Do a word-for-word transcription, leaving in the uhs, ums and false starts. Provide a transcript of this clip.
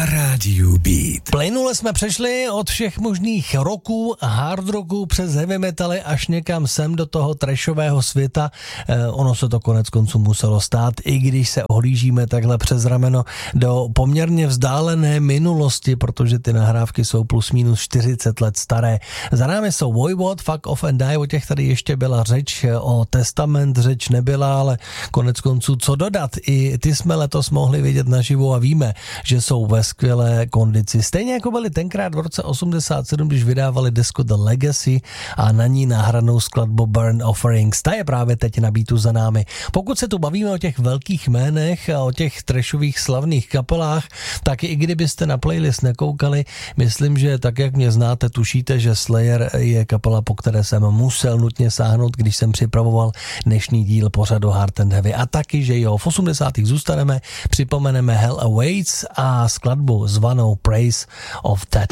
na rádiu Beat. Plynule jsme přešli od všech možných rocků, hard rocků přes heavy metaly až někam sem do toho trashového světa. Eh, ono se to konec konců muselo stát, i když se ohlížíme takhle přes rameno do poměrně vzdálené minulosti, protože ty nahrávky jsou plus minus čtyřicet let staré. Za námi jsou Voivod, Fuck Off and Die, o těch tady ještě byla řeč, o Testament řeč nebyla, ale konec konců co dodat. I ty jsme letos mohli vidět naživo a víme, že jsou ve skvělé kondici. Stejně jako byli tenkrát v roce osmdesát sedm, když vydávali desku The Legacy a na ní nahranou skladbu Burn Offerings. Ta je právě teď na beatu za námi. Pokud se tu bavíme o těch velkých jménech a o těch trashových slavných kapelách, tak i kdybyste na playlist nekoukali, myslím, že tak, jak mě znáte, tušíte, že Slayer je kapela, po které jsem musel nutně sáhnout, když jsem připravoval dnešní díl pořadu Hard and Heavy. A taky, že jo, v osmdesátých zůstaneme, připomeneme Hell Awaits a skladbu zvanou Praise of That.